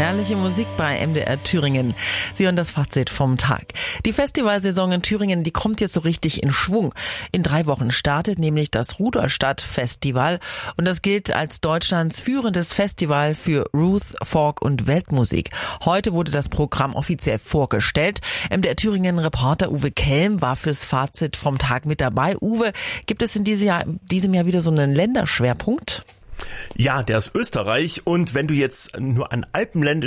herrliche Musik bei MDR Thüringen. Sie hören das Fazit vom Tag. Die Festivalsaison in Thüringen, die kommt jetzt so richtig in Schwung. In 3 Wochen startet nämlich das Rudolstadt-Festival und das gilt als Deutschlands führendes Festival für Roots, Folk und Weltmusik. Heute wurde das Programm offiziell vorgestellt. MDR Thüringen-Reporter Uwe Kelm war fürs Fazit vom Tag mit dabei. Uwe, gibt es in diesem Jahr wieder so einen Länderschwerpunkt? Ja, der ist Österreich, und wenn du jetzt nur an alpenländische